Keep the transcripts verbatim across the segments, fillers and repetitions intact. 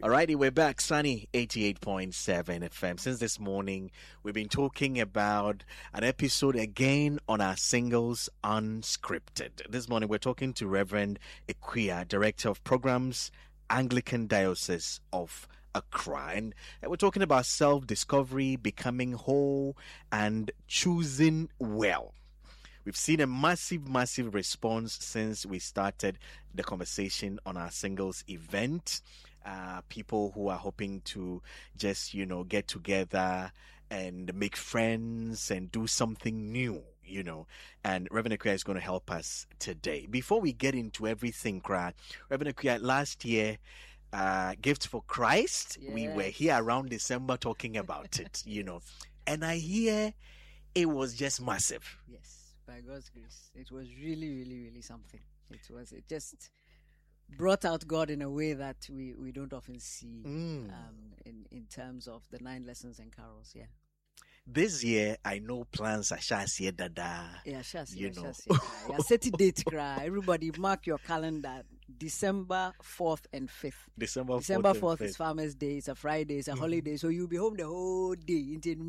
Alrighty, we're back. Sunny eighty-eight point seven F M. Since this morning, we've been talking about an episode again on our singles unscripted. This morning, we're talking to Reverend Equia, Director of Programs, Anglican Diocese of Accra. And we're talking about self-discovery, becoming whole, and choosing well. We've seen a massive, massive response since we started the conversation on our singles event. Uh, people who are hoping to just, you know, get together and make friends and do something new, you know. And Reverend Equia is going to help us today. Before we get into everything, Cry, Reverend Equia, last year, uh, Gift for Christ, yes. We were here around December talking about it, you know. And I hear it was just massive. Yes, by God's grace. It was really, really, really something. It was, it just brought out God in a way that we, we don't often see mm. um, in, in terms of the nine lessons and carols, yeah. This year, I know plans are shasi dada. Yeah, shasi, you yeah, know. Shasi, yeah. Set a date, cry. Everybody mark your calendar. December fourth and fifth. December fourth December fourth and is Farmers' Day. It's a Friday. It's a mm. holiday. So you'll be home the whole day.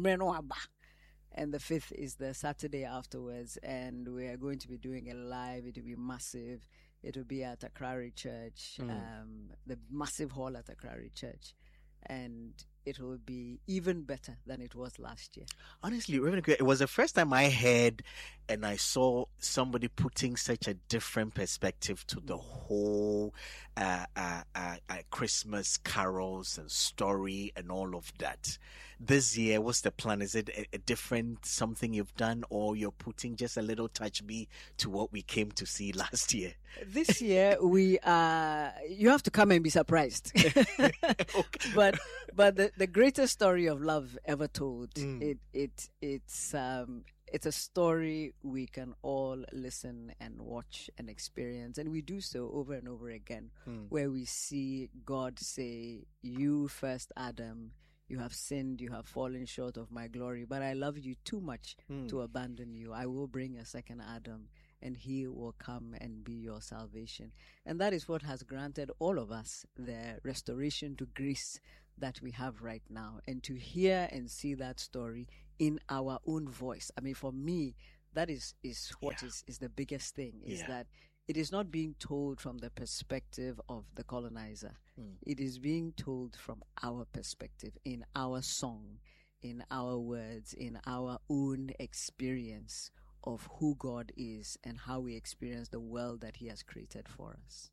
And the fifth is the Saturday afterwards. And we are going to be doing it live. It will be massive. It will be at Akrari Church, mm. um, the massive hall at Akrari Church. And it will be even better than it was last year. Honestly, Reverend, it was the first time I heard and I saw somebody putting such a different perspective to the whole uh, uh, uh, uh, Christmas carols and story and all of that. This year, what's the plan? Is it a, a different something you've done, or you're putting just a little touch B to what we came to see last year? This year, we uh, you have to come and be surprised. Okay. But but the, the greatest story of love ever told, mm. it it it's um it's a story we can all listen and watch and experience, and we do so over and over again, mm. where we see God say, "You first, Adam. You have sinned, you have fallen short of my glory, but I love you too much mm. to abandon you. I will bring a second Adam, and he will come and be your salvation." And that is what has granted all of us the restoration to grace that we have right now. And to hear and see that story in our own voice. I mean, for me, that is, is what yeah. is, is the biggest thing, is yeah. that it is not being told from the perspective of the colonizer. Mm. It is being told from our perspective, in our song, in our words, in our own experience of who God is and how we experience the world that he has created for us.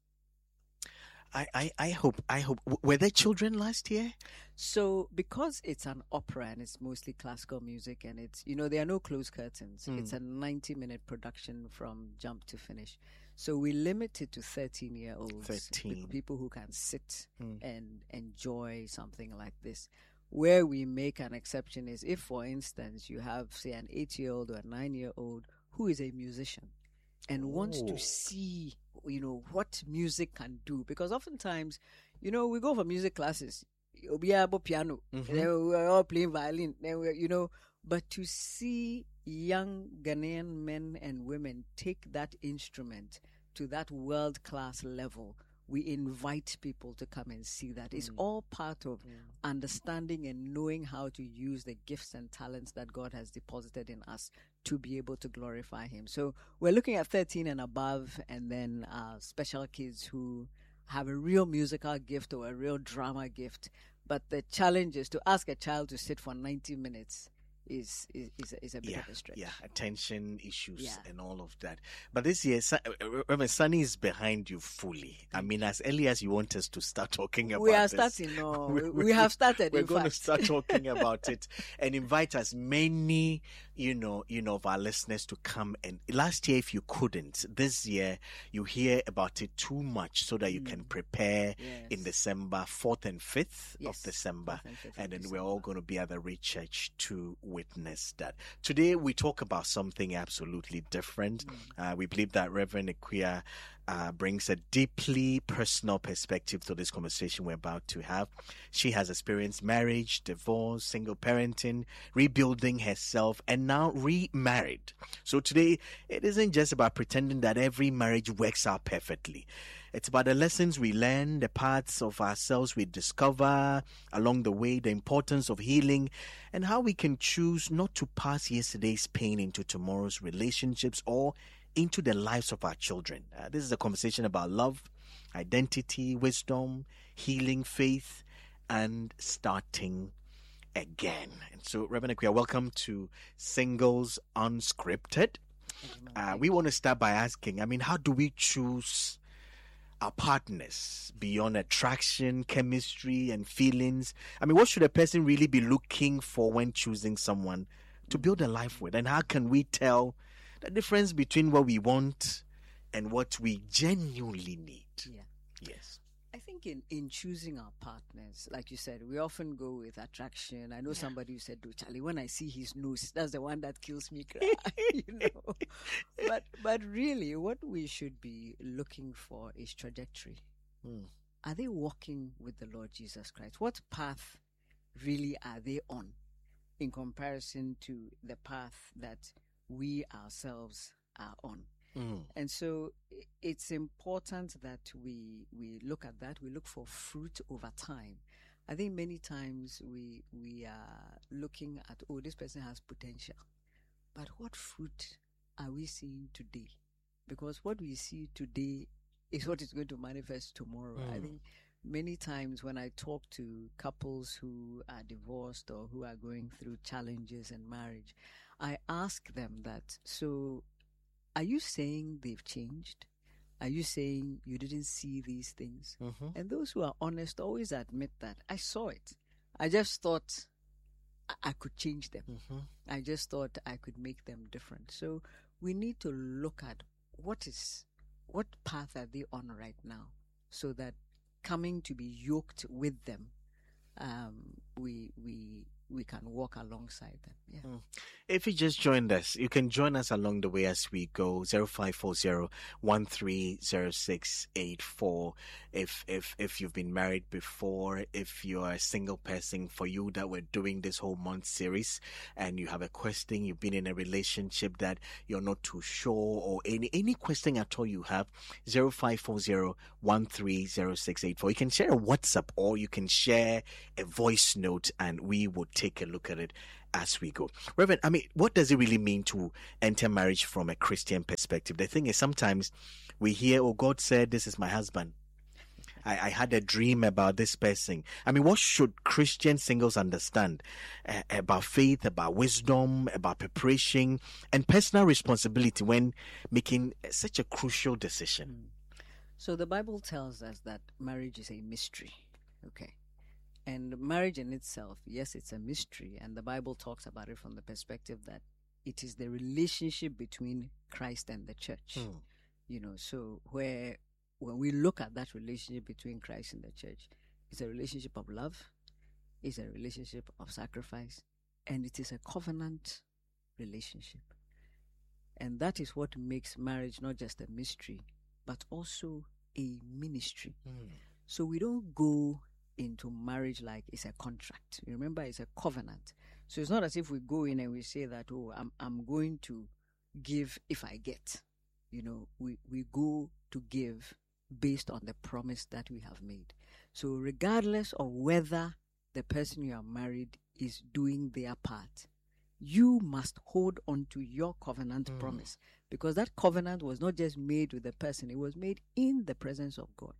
I, I, I hope, I hope, were there children last year? So, because it's an opera and it's mostly classical music and it's, you know, there are no closed curtains. Mm. It's a ninety minute production from jump to finish. So we limit it to thirteen year olds. thirteen. People who can sit mm. and enjoy something like this. Where we make an exception is if, for instance, you have, say, an eight year old or a nine year old who is a musician and oh. wants to see, you know, what music can do. Because oftentimes, you know, we go for music classes. We are piano. Mm-hmm. Then we're all playing violin. Then we're, you know, but to see young Ghanaian men and women take that instrument to that world-class level, we invite people to come and see that. Mm. It's all part of mm. understanding and knowing how to use the gifts and talents that God has deposited in us to be able to glorify him. So we're looking at thirteen and above, and then uh, special kids who have a real musical gift or a real drama gift. But the challenge is to ask a child to sit for ninety minutes. Is, is is a, is a bit yeah, of a stretch. Yeah, attention issues yeah. and all of that. But this year, Reverend Sunny is behind you fully. I mean, as early as you want us to start talking about we are this, starting. No, we, we have started. We're in going fact. to start talking about it and invite as many, you know, you know, of our listeners to come. And last year, if you couldn't, this year you hear about it too much, so that you mm. can prepare yes. in December fourth and fifth yes. of December, and, and then December. We're all going to be at the Reach Church to witness that. Today we talk about something absolutely different. Mm. Uh, we believe that Reverend Equia uh, brings a deeply personal perspective to this conversation we're about to have. She has experienced marriage, divorce, single parenting, rebuilding herself, and now remarried. So today it isn't just about pretending that every marriage works out perfectly. It's about the lessons we learn, the parts of ourselves we discover along the way, the importance of healing, and how we can choose not to pass yesterday's pain into tomorrow's relationships or into the lives of our children. Uh, this is a conversation about love, identity, wisdom, healing, faith, and starting again. And so, Reverend Akuya, welcome to Singles Unscripted. Uh, we want to start by asking, I mean, how do we choose our partners beyond attraction, chemistry, and feelings? I mean, what should a person really be looking for when choosing someone to build a life with? And how can we tell the difference between what we want and what we genuinely need? Yeah. Yes. I think in, in choosing our partners, like you said, we often go with attraction. I know Yeah. somebody who said, "Oh, Charlie, when I see his nose, that's the one that kills me." you know, but but really, what we should be looking for is trajectory. Mm. Are they walking with the Lord Jesus Christ? What path really are they on in comparison to the path that we ourselves are on? Mm. And so i- it's important that we we look at that. We look for fruit over time. I think many times we we are looking at, oh, this person has potential, but what fruit are we seeing today? Because what we see today is what is going to manifest tomorrow. I Mm. think many times when I talk to couples who are divorced or who are going through challenges in marriage, I ask them that, so are you saying they've changed? Are you saying you didn't see these things? Mhm. And those who are honest always admit that I saw it. I just thought I, I could change them. Mhm. I just thought I could make them different. So we need to look at what is what path are they on right now, so that coming to be yoked with them, um, we we we can walk alongside them. Yeah. Mm. If you just joined us, you can join us along the way as we go. Zero five four zero one three zero six eight four. If if if you've been married before, if you're a single person, for you that we're doing this whole month series, and you have a question, you've been in a relationship that you're not too sure, or any any question at all you have, zero five four zero one three zero six eight four. You can share a WhatsApp or you can share a voice note, and we will take a look at it as we go. Reverend, I mean, what does it really mean to enter marriage from a Christian perspective? The thing is, sometimes we hear, oh, God said, this is my husband. I, I had a dream about this person. I mean, what should Christian singles understand uh, about faith, about wisdom, about preparation, and personal responsibility when making such a crucial decision? So the Bible tells us that marriage is a mystery. Okay. And marriage in itself, yes, it's a mystery. And the Bible talks about it from the perspective that it is the relationship between Christ and the church. Mm. You know, so where when we look at that relationship between Christ and the church, it's a relationship of love, it's a relationship of sacrifice, and it is a covenant relationship. And that is what makes marriage not just a mystery, but also a ministry. Mm. So we don't go into marriage like it's a contract. Remember, it's a covenant. So it's not as if we go in and we say that, oh, I'm I'm going to give if I get. You know, we, we go to give based on the promise that we have made. So regardless of whether the person you are married is doing their part, you must hold on to your covenant Mm. promise, because that covenant was not just made with the person, it was made in the presence of God.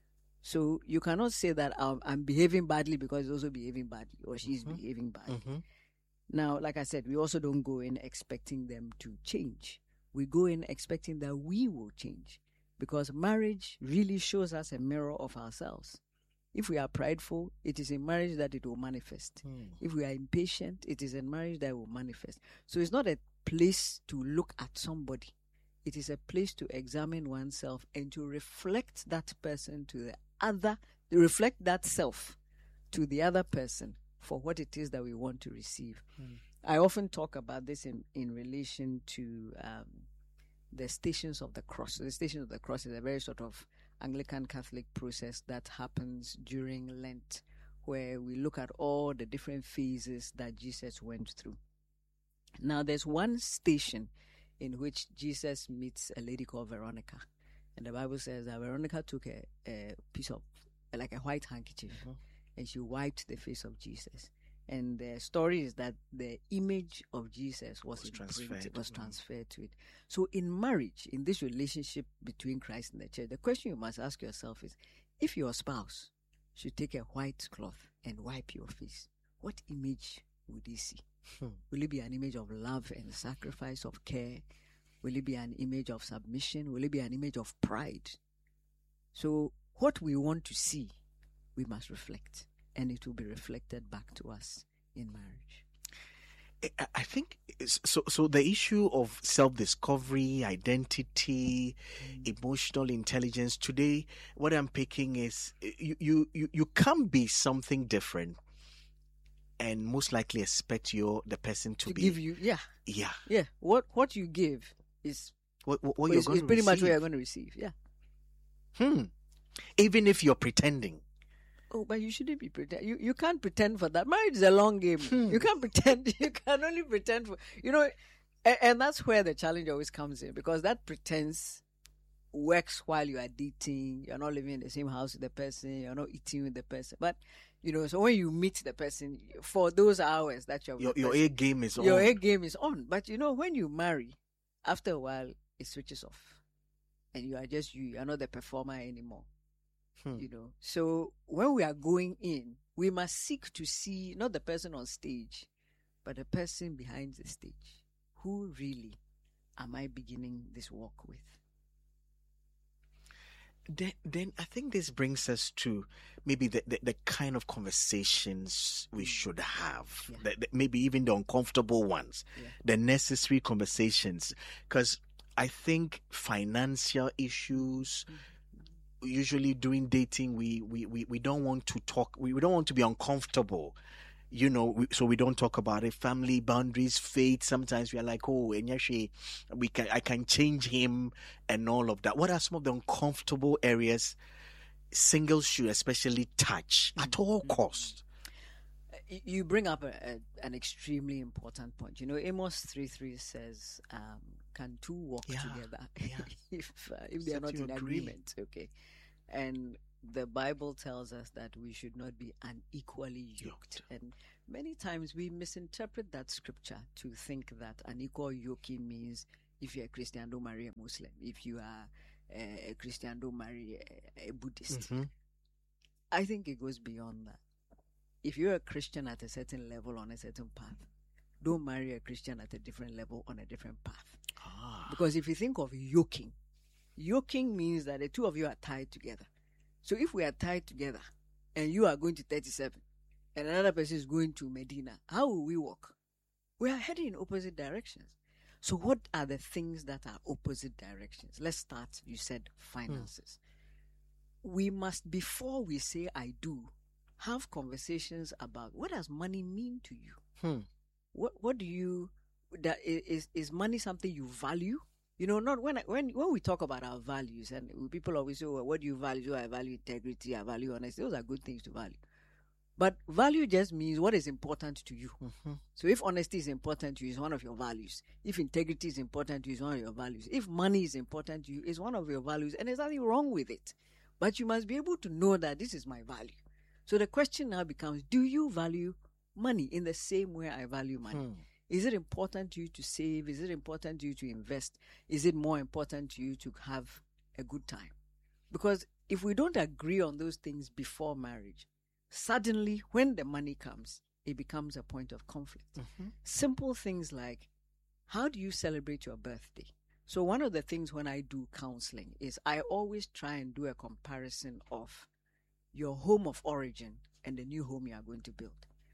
So you cannot say that um, I'm behaving badly because he's also behaving badly, or she's Mhm. behaving badly. Mhm. Now, like I said, we also don't go in expecting them to change. We go in expecting that we will change, because marriage really shows us a mirror of ourselves. If we are prideful, it is in marriage that it will manifest. Mm. If we are impatient, it is in marriage that it will manifest. So it's not a place to look at somebody. It is a place to examine oneself and to reflect that person to the other, to reflect that self to the other person for what it is that we want to receive. Mm. I often talk about this in, in relation to um, the Stations of the Cross. So the Stations of the Cross is a very sort of Anglican Catholic process that happens during Lent, where we look at all the different phases that Jesus went through. Now, there's one station in which Jesus meets a lady called Veronica. And the Bible says that Veronica took a, a piece of, like a white handkerchief, mm-hmm. and she wiped the face of Jesus. And the story is that the image of Jesus was, was transferred, was transferred to it. So in marriage, in this relationship between Christ and the church, the question you must ask yourself is, if your spouse should take a white cloth and wipe your face, what image would he see? Hmm. Will it be an image of love and sacrifice, of care? Will it be an image of submission? Will it be an image of pride? So what we want to see, we must reflect. And it will be reflected back to us in marriage. I think so. So the issue of self-discovery, identity, mm. emotional intelligence. Today, what I'm picking is you, you, you, you can't be something different, and most likely expect your the person to, to be give you. Yeah, yeah, yeah. What what you give is what what, what you're is, going is to pretty receive. much what you're going to receive. Yeah. Hmm. Even if you're pretending. Oh, but you shouldn't be pretend. You you can't pretend for that. Marriage is a long game. Hmm. You can't pretend. You can only pretend for, you know, and, and that's where the challenge always comes in, because that pretense works while you are dating. You're not living in the same house with the person. You're not eating with the person. But you know, so when you meet the person for those hours that you're your with the your person, A game is on. Your A game is on. But you know, when you marry, after a while, it switches off, and you are just you. You are not the performer anymore. Hmm. You know, so when we are going in, we must seek to see not the person on stage, but the person behind the stage. Who really am I beginning this walk with? Then, then I think this brings us to maybe the, the, the kind of conversations we should have, yeah. the, the, maybe even the uncomfortable ones, yeah. the necessary conversations, because I think financial issues. Mm-hmm. Usually during dating, we, we, we, we don't want to talk, we, we don't want to be uncomfortable, you know, we, so we don't talk about it. Family boundaries, faith, sometimes we are like, oh, Enyashi, we can, I can change him and all of that. What are some of the uncomfortable areas singles should especially touch at all costs? You bring up a, a, an extremely important point. You know, Amos three three says, um, can two walk yeah. together yeah. if uh, if they are not in agree. agreement? Okay. And the Bible tells us that we should not be unequally yoked. yoked. And many times we misinterpret that scripture to think that unequal yoking means if you're a Christian, don't marry a Muslim. If you are a, a Christian, don't marry a, a Buddhist. Mm-hmm. I think it goes beyond that. If you're a Christian at a certain level on a certain path, don't marry a Christian at a different level on a different path. Ah. Because if you think of yoking, yoking means that the two of you are tied together. So if we are tied together and you are going to thirty-seven and another person is going to Medina, how will we walk? We are heading in opposite directions. So what are the things that are opposite directions? Let's start, you said finances. Hmm. We must, before we say I do, have conversations about what does money mean to you? Hmm. What what do you that is is money something you value? You know, not when I, when when we talk about our values, and people always say, well, "What do you value?" I value integrity. I value honesty. Those are good things to value. But value just means what is important to you. Mm-hmm. So if honesty is important to you, it's one of your values. If integrity is important to you, it's one of your values. If money is important to you, it's one of your values, and there's nothing wrong with it. But you must be able to know that this is my value. So the question now becomes, do you value money in the same way I value money? Hmm. Is it important to you to save? Is it important to you to invest? Is it more important to you to have a good time? Because if we don't agree on those things before marriage, suddenly when the money comes, it becomes a point of conflict. Mm-hmm. Simple things like, how do you celebrate your birthday? So one of the things when I do counseling is I always try and do a comparison of your home of origin and the new home you are going to build.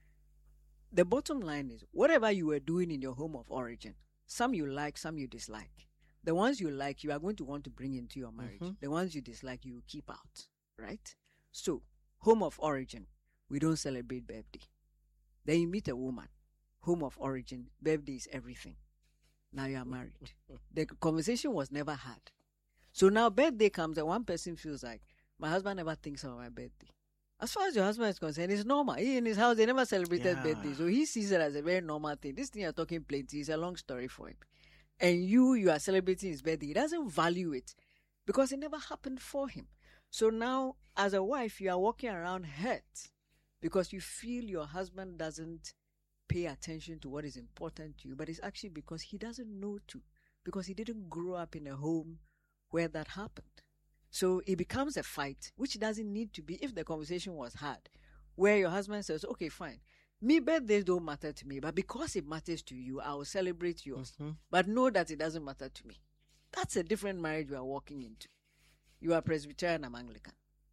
The bottom line is, whatever you were doing in your home of origin, some you like, some you dislike. The ones you like, you are going to want to bring into your marriage. Mm-hmm. The ones you dislike, you will keep out, right? So, home of origin, we don't celebrate birthday. Then you meet a woman, home of origin, birthday is everything. Now you are married. The conversation was never had. So now birthday comes and one person feels like, my husband never thinks about my birthday. As far as your husband is concerned, it's normal. He in his house, they never celebrated yeah. birthday. So he sees it as a very normal thing. This thing you're talking plenty is a long story for him. And you, you are celebrating his birthday. He doesn't value it. because it never happened for him. So now, as a wife, you are walking around hurt because you feel your husband doesn't pay attention to what is important to you, but it's actually because he doesn't know to, because he didn't grow up in a home where that happened. So it becomes a fight, which doesn't need to be if the conversation was hard, where your husband says, okay, fine, me birthdays don't matter to me, but because it matters to you, I will celebrate yours. Mm-hmm. But know that it doesn't matter to me. That's a different marriage you are walking into. You are Presbyterian, I'm Anglican.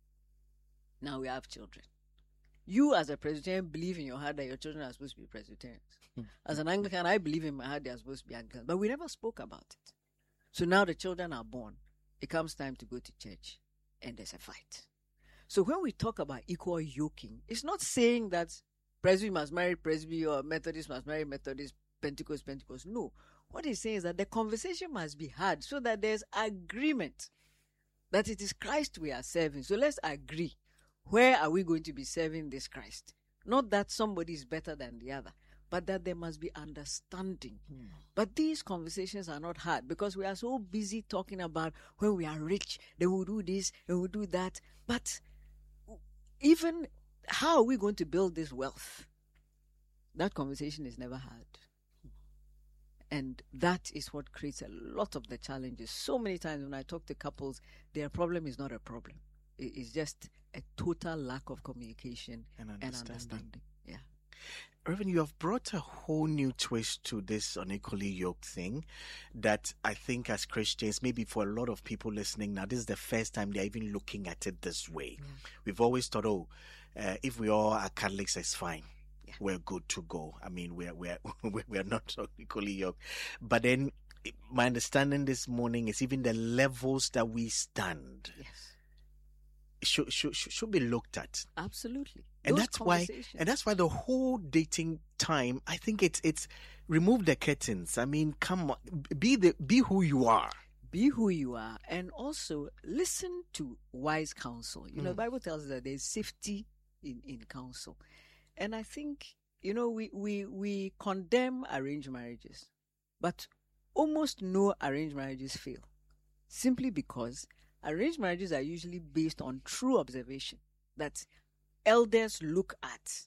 Now we have children. You as a Presbyterian believe in your heart that your children are supposed to be Presbyterians. Mm-hmm. As an Anglican, I believe in my heart they are supposed to be Anglicans. But we never spoke about it. So now the children are born. It comes time to go to church, and there's a fight. So when we talk about equal yoking, it's not saying that Presby must marry Presby or Methodist must marry Methodist, Pentecost, Pentecost. No. What he's saying is that the conversation must be had so that there's agreement that it is Christ we are serving. So let's agree. Where are we going to be serving this Christ? Not that somebody is better than the other, but that there must be understanding. Hmm. But these conversations are not hard because we are so busy talking about when we are rich, then we'll do this and we'll do that. But even how are we going to build this wealth? That conversation is never had. And that is what creates a lot of the challenges. So many times when I talk to couples, their problem is not a problem. It's just a total lack of communication and understanding. And understanding. Yeah. Reverend, you have brought a whole new twist to this unequally yoked thing that I think as Christians, maybe for a lot of people listening now, this is the first time they're even looking at it this way. Yeah. We've always thought, oh, uh, if we all are Catholics, it's fine. Yeah. We're good to go. I mean, we're, we're, we're not equally yoked. But then my understanding this morning is even the levels that we stand. Yes. Should, should should be looked at. Absolutely. And Those that's why and that's why the whole dating time, I think it's it's remove the curtains. I mean, come on, be the be who you are. Be who you are, and also listen to wise counsel. You mm. know, the Bible tells us that there's safety in, in counsel. And I think, you know, we, we we condemn arranged marriages, but almost no arranged marriages fail. Simply because arranged marriages are usually based on true observation, that elders look at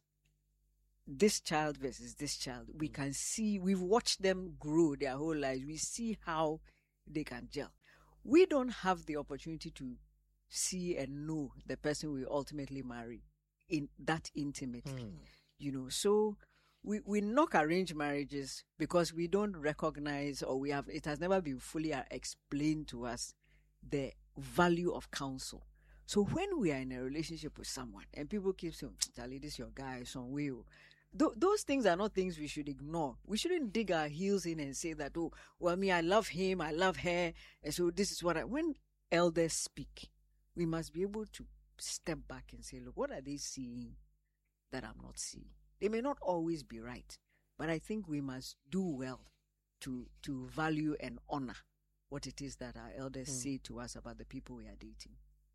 this child versus this child. We can see, we've watched them grow their whole lives. We see how they can gel. We don't have the opportunity to see and know the person we ultimately marry in that intimately, mm. you know. So we, we knock arranged marriages because we don't recognize, or we have, it has never been fully explained to us the value of counsel. So when we are in a relationship with someone and people keep saying, Charlie, this is your guy, some way. Th- those things are not things we should ignore. We shouldn't dig our heels in and say that, oh, well, me, I love him, I love her. And so this is what I, when elders speak, we must be able to step back and say, look, what are they seeing that I'm not seeing? They may not always be right, but I think we must do well to, to value and honor what it is that our elders mm. say to us about the people we are dating.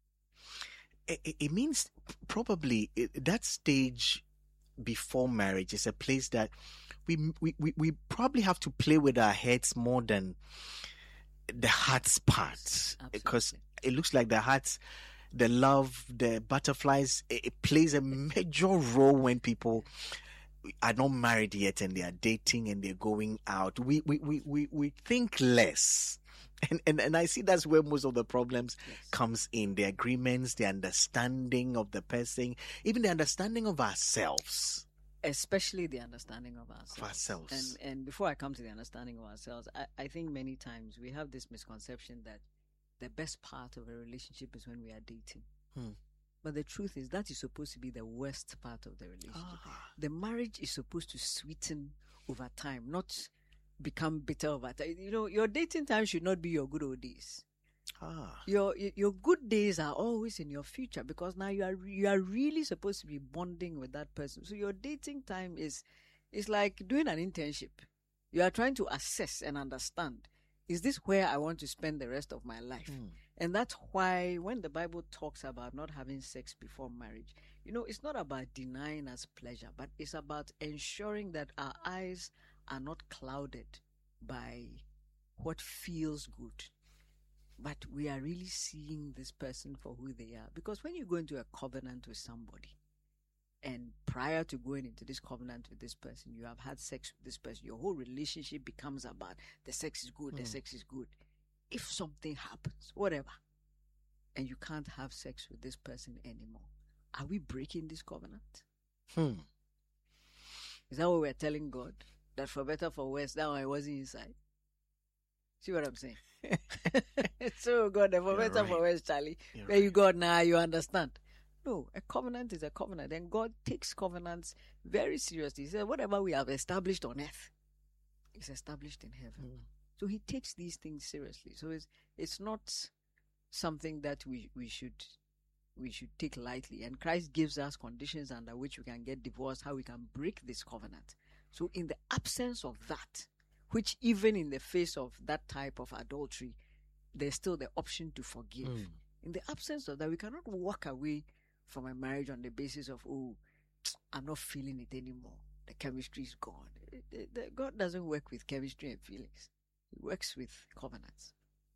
It, it means probably it, that stage before marriage is a place that we, we, we, we probably have to play with our heads more than the heart's part. Absolutely. Because it looks like the heart's, the love, the butterflies, it, it plays a major role when people are not married yet and they are dating and they're going out. We, we, we, we, we think less. And, and and I see that's where most of the problems yes. comes in. The agreements, the understanding of the person, even the understanding of ourselves. Especially the understanding of ourselves. Of ourselves. And and before I come to the understanding of ourselves, I, I think many times we have this misconception that the best part of a relationship is when we are dating. Hmm. But the truth is that is supposed to be the worst part of the relationship. Ah. The marriage is supposed to sweeten over time, not become bitter over time. You know, your dating time should not be your good old days. Ah. Your your good days are always in your future because now you are you are really supposed to be bonding with that person. So your dating time is is like doing an internship. You are trying to assess and understand, is this where I want to spend the rest of my life? Mm. And that's why when the Bible talks about not having sex before marriage, you know, it's not about denying us pleasure, but it's about ensuring that our eyes are not clouded by what feels good. but we are really seeing this person for who they are. Because when you go into a covenant with somebody, and prior to going into this covenant with this person, you have had sex with this person, your whole relationship becomes about the sex is good, mm. the sex is good. If something happens, whatever, and you can't have sex with this person anymore, are we breaking this covenant? Hmm. Is that what we're telling God? That for better, for worse, that one I wasn't inside? See what I'm saying? So God, for You're better, right. for worse, Charlie. You're where right. you God now, you understand. No, a covenant is a covenant. And God takes covenants very seriously. He said, whatever we have established on earth is established in heaven. Mm. So he takes these things seriously. So it's it's not something that we, we should we should take lightly. And Christ gives us conditions under which we can get divorced, how we can break this covenant. So in the absence of that, which even in the face of that type of adultery, there's still the option to forgive. Mm. In the absence of that, we cannot walk away from a marriage on the basis of, oh, I'm not feeling it anymore. The chemistry is gone. The, the, God doesn't work with chemistry and feelings. He works with covenants.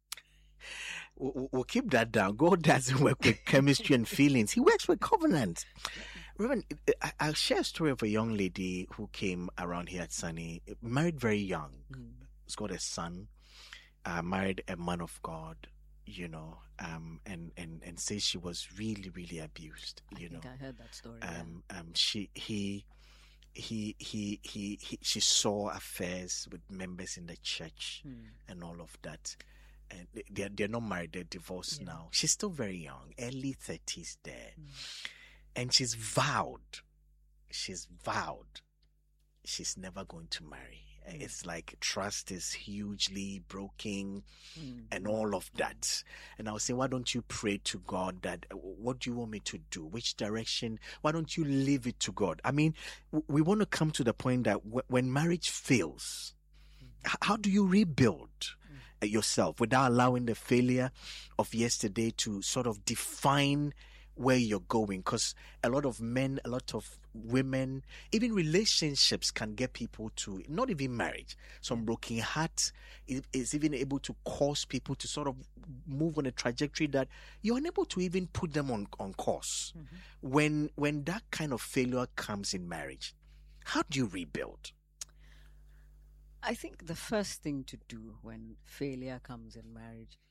We'll, we'll keep that down. God doesn't work with chemistry and feelings. He works with covenants. Reverend, I'll share a story of a young lady who came around here at Sunny, married very young. Mm. She's got a son, uh, married a man of God, you know, um, and, and, and says she was really, really abused, you I think know. I heard that story. Um, yeah. um, she, he, he, he, he, he, she saw affairs with members in the church mm. and all of that. And they're, they're not married, they're divorced yeah. now. She's still very young, early thirties there. Mm. And she's vowed, she's vowed, she's never going to marry. Mm. It's like trust is hugely broken mm. and all of that. And I was saying, why don't you pray to God that, what do you want me to do? Which direction? Why don't you leave it to God? I mean, we want to come to the point that w- when marriage fails, mm. how do you rebuild mm. yourself without allowing the failure of yesterday to sort of define where you're going? Because a lot of men, a lot of women, even relationships can get people to, not even marriage, some broken heart is, is even able to cause people to sort of move on a trajectory that you're unable to even put them on, on course. Mm-hmm. When when that kind of failure comes in marriage, how do you rebuild? I think the first thing to do when failure comes in marriage